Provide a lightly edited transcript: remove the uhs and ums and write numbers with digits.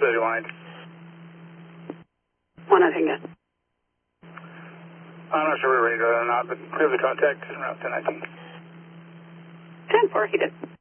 city line. One nothing yet. I'm not sure we're ready to go or not, but clear the contact around 1019. 10-4, he did.